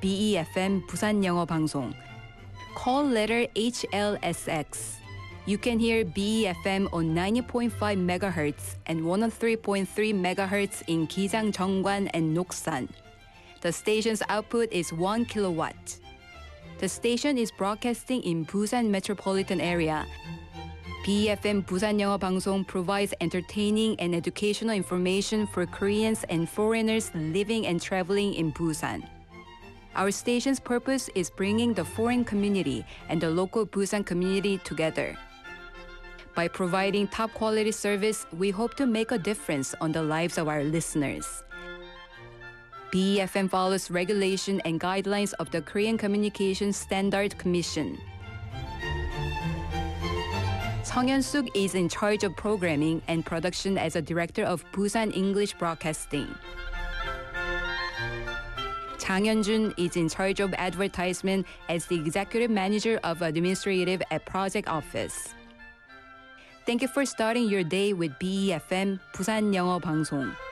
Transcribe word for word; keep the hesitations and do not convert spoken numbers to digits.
B E F M 부산 영어 방송. Call letter H L S X. You can hear B E F M on ninety point five megahertz and one oh three point three megahertz in Gijang, Jeongwan, and Noksan. The station's output is one kilowatt. The station is broadcasting in Busan metropolitan area. B E F M 부산 영어 방송 provides entertaining and educational information for Koreans and foreigners living and traveling in Busan. Our station's purpose is bringing the foreign community and the local Busan community together. By providing top quality service, we hope to make a difference on the lives of our listeners. B E F M follows regulation and guidelines of the Korean Communication Standard Commission. Song Hyun-suk is in charge of programming and production as a director of Busan English Broadcasting. Chang Hyun-jun is in charge of advertisement as the executive manager of administrative at project office. Thank you for starting your day with B E F M 부산 영어 방송.